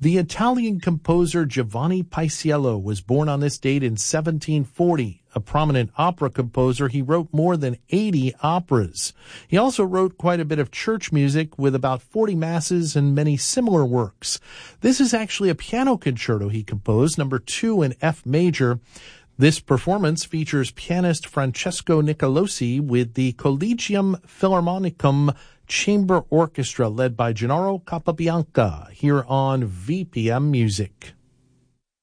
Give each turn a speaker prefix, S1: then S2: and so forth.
S1: The Italian composer Giovanni Paisiello was born on this date in 1740. A prominent opera composer, he wrote more than 80 operas. He also wrote quite a bit of church music with about 40 masses and many similar works. This is actually a piano concerto he composed, number 2 in F major. This performance features pianist Francesco Nicolosi with the Collegium Philharmonicum Chamber Orchestra led by Gennaro Capabianca here on VPM Music.